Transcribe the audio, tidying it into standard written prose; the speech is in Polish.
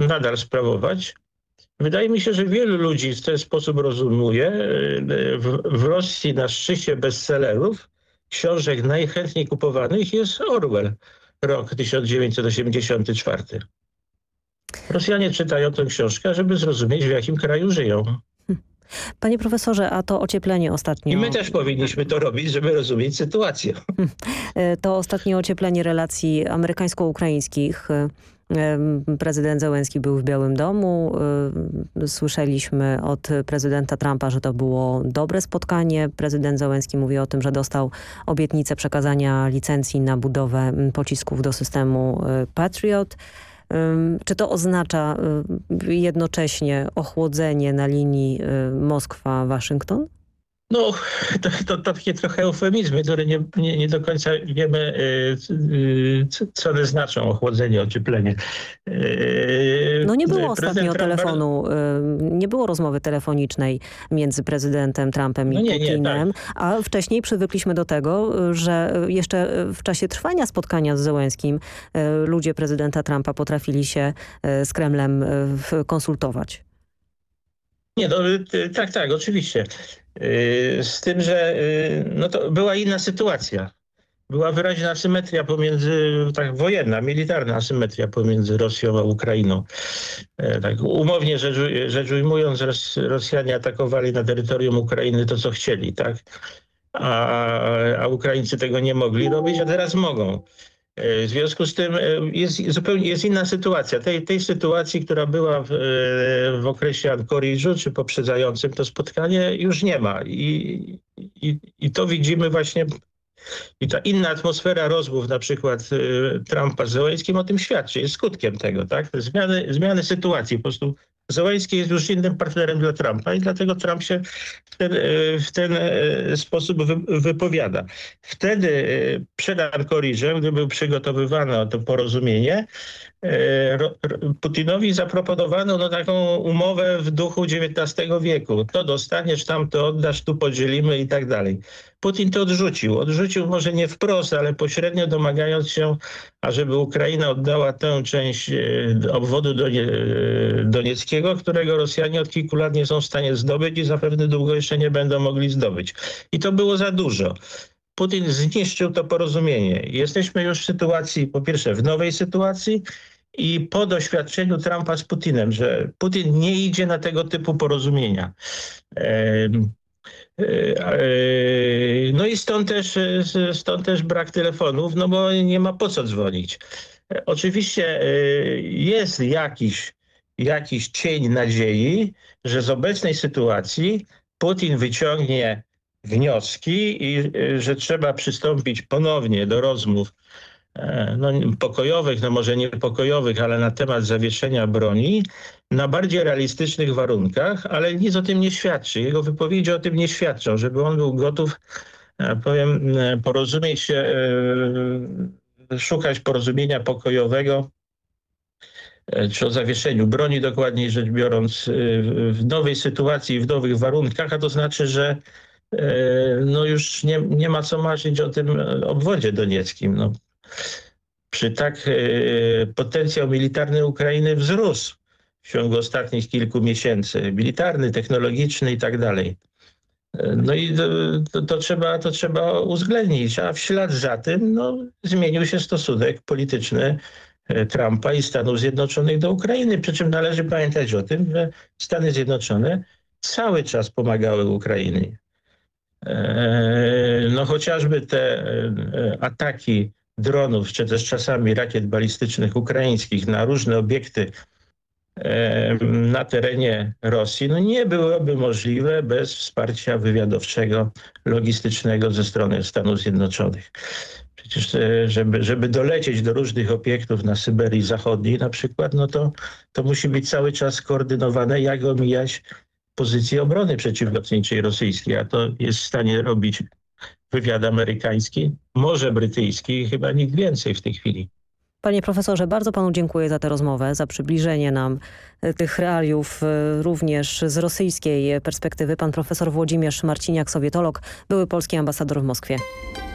nadal sprawować. Wydaje mi się, że wielu ludzi w ten sposób rozumuje. W Rosji na szczycie bestsellerów książek najchętniej kupowanych jest Orwell, rok 1984. Rosjanie czytają tę książkę, żeby zrozumieć, w jakim kraju żyją. Panie profesorze, a to ocieplenie ostatnio... I my też powinniśmy to robić, żeby rozumieć sytuację. To ostatnie ocieplenie relacji amerykańsko-ukraińskich. Prezydent Zełenski był w Białym Domu. Słyszeliśmy od prezydenta Trumpa, że to było dobre spotkanie. Prezydent Zełenski mówi o tym, że dostał obietnicę przekazania licencji na budowę pocisków do systemu Patriot. Czy to oznacza jednocześnie ochłodzenie na linii Moskwa-Waszyngton? No, to takie trochę eufemizmy, które nie do końca wiemy, co one znaczą, ochłodzenie, ocieplenie. No nie było ostatnio telefonu, nie było rozmowy telefonicznej między prezydentem Trumpem i Putinem, tak. A wcześniej przywykliśmy do tego, że jeszcze w czasie trwania spotkania z Zełenskim ludzie prezydenta Trumpa potrafili się z Kremlem konsultować. Nie, no, tak, oczywiście. Z tym, że no to była inna sytuacja. Była wyraźna asymetria pomiędzy, tak wojenna, militarna asymetria pomiędzy Rosją a Ukrainą. Tak umownie rzecz ujmując, Rosjanie atakowali na terytorium Ukrainy to, co chcieli, tak? A Ukraińcy tego nie mogli robić, a teraz mogą. W związku z tym jest inna sytuacja. Tej sytuacji, która była w okresie Ankoridżu, czy poprzedzającym to spotkanie, już nie ma. I to widzimy właśnie, i ta inna atmosfera rozmów, na przykład Trumpa z Zełenskim, o tym świadczy, jest skutkiem tego, tak? Zmiany sytuacji. Po prostu Zełenski jest już innym partnerem dla Trumpa i dlatego Trump się w ten sposób wypowiada. Wtedy przed Ankoridżem, gdy był przygotowywano to porozumienie, Putinowi zaproponowano taką umowę w duchu XIX wieku. To dostaniesz, tam to oddasz, tu podzielimy i tak dalej. Putin to odrzucił. Odrzucił może nie wprost, ale pośrednio, domagając się, ażeby Ukraina oddała tę część obwodu donieckiego, którego Rosjanie od kilku lat nie są w stanie zdobyć i zapewne długo jeszcze nie będą mogli zdobyć. I to było za dużo. Putin zniszczył to porozumienie. Jesteśmy już w sytuacji, po pierwsze w nowej sytuacji i po doświadczeniu Trumpa z Putinem, że Putin nie idzie na tego typu porozumienia. No i stąd też brak telefonów, no bo nie ma po co dzwonić. Oczywiście jest jakiś cień nadziei, że z obecnej sytuacji Putin wyciągnie wnioski i że trzeba przystąpić ponownie do rozmów no, pokojowych, no może nie pokojowych, ale na temat zawieszenia broni na bardziej realistycznych warunkach, ale nic o tym nie świadczy. Jego wypowiedzi o tym nie świadczą, żeby on był gotów, porozumieć się, szukać porozumienia pokojowego, czy o zawieszeniu broni, dokładniej rzecz biorąc, w nowej sytuacji, w nowych warunkach, a to znaczy, że no już nie ma co marzyć o tym obwodzie donieckim. No. Potencjał militarny Ukrainy wzrósł w ciągu ostatnich kilku miesięcy. Militarny, technologiczny i tak dalej. No i to trzeba uwzględnić, a w ślad za tym no, zmienił się stosunek polityczny Trumpa i Stanów Zjednoczonych do Ukrainy. Przy czym należy pamiętać o tym, że Stany Zjednoczone cały czas pomagały Ukrainie. No chociażby te ataki dronów, czy też czasami rakiet balistycznych ukraińskich na różne obiekty na terenie Rosji, no nie byłoby możliwe bez wsparcia wywiadowczego, logistycznego ze strony Stanów Zjednoczonych. Przecież żeby dolecieć do różnych obiektów na Syberii Zachodniej na przykład, no to musi być cały czas skoordynowane, jak omijać pozycję obrony przeciwlotniczej rosyjskiej, a to jest w stanie robić wywiad amerykański, może brytyjski i chyba nikt więcej w tej chwili. Panie profesorze, bardzo panu dziękuję za tę rozmowę, za przybliżenie nam tych realiów również z rosyjskiej perspektywy. Pan profesor Włodzimierz Marciniak, sowietolog, były polski ambasador w Moskwie.